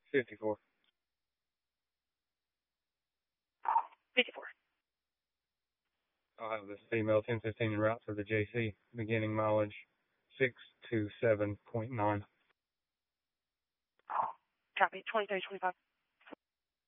54. 54. I'll have this female 1015 en route for the JC, beginning mileage 627.9. Copy. 2325.